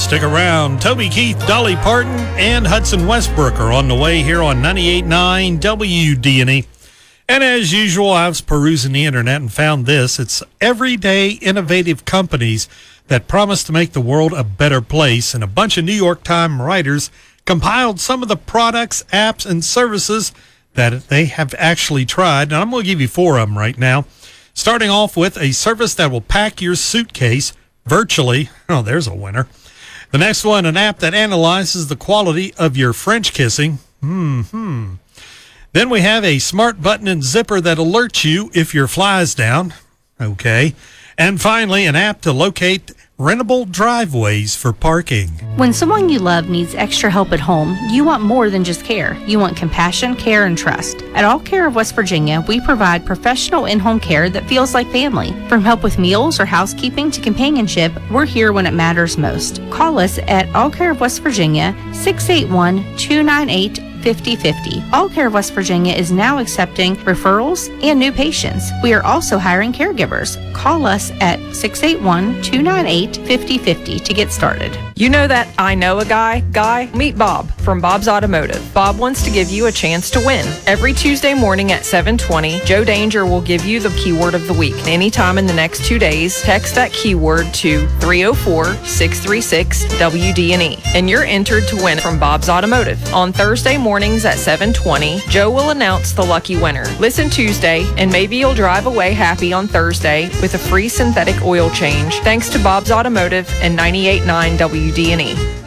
Stick around. Toby Keith, Dolly Parton, and Hudson Westbrook are on the way here on 98.9 WDNE. And as usual, I was perusing the internet and found this. It's everyday innovative companies that promise to make the world a better place. And a bunch of New York Times writers compiled some of the products, apps, and services that they have actually tried. And I'm going to give you 4 of them right now. Starting off with a service that will pack your suitcase virtually. Oh, there's a winner. The next one, an app that analyzes the quality of your French kissing. Then we have a smart button and zipper that alerts you if your fly is down. Okay. And finally, an app to locate rentable driveways for parking. When someone you love needs extra help at home, you want more than just care. You want compassion, care, and trust. At All Care of West Virginia, we provide professional in-home care that feels like family. From help with meals or housekeeping to companionship, we're here when it matters most. Call us at All Care of West Virginia, 681-298-5050. All Care of West Virginia is now accepting referrals and new patients. We are also hiring caregivers. Call us at 681-298-5050 to get started. You know that I know a guy? Meet Bob from Bob's Automotive. Bob wants to give you a chance to win. Every Tuesday morning at 7:20, Joe Danger will give you the keyword of the week. Anytime in the next 2 days, text that keyword to 304-636-WDNE, and you're entered to win from Bob's Automotive. On Thursday mornings at 7:20, Joe will announce the lucky winner. Listen Tuesday, and maybe you'll drive away happy on Thursday with a free synthetic oil change, thanks to Bob's Automotive and 98.9 WDNE.